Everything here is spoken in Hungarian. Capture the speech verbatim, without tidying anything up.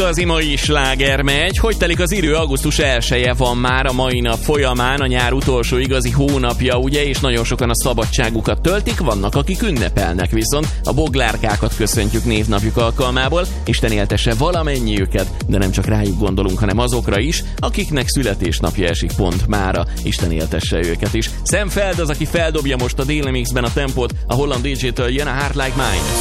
Az imai sláger megy, hogy telik az idő, augusztus elseje van már a mai nap folyamán, a nyár utolsó igazi hónapja, ugye, és nagyon sokan a szabadságukat töltik, vannak akik ünnepelnek, viszont a boglárkákat köszöntjük névnapjuk alkalmából, Isten éltesse valamennyiüket, de nem csak rájuk gondolunk, hanem azokra is, akiknek születésnapja esik pont mára, Isten éltesse őket is. Sam Feld az, aki feldobja most a Daily Mixben a tempót, a holland dé dzsé-től jön a Heart Like Mine.